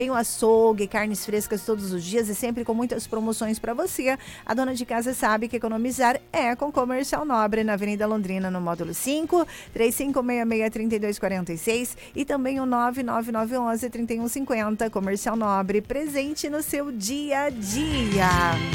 Tem o açougue, carnes frescas todos os dias e sempre com muitas promoções para você. A dona de casa sabe que economizar é com Comercial Nobre, na Avenida Londrina, no módulo 5, 3566-3246 e também o 99911-3150. Comercial Nobre, presente no seu dia a dia.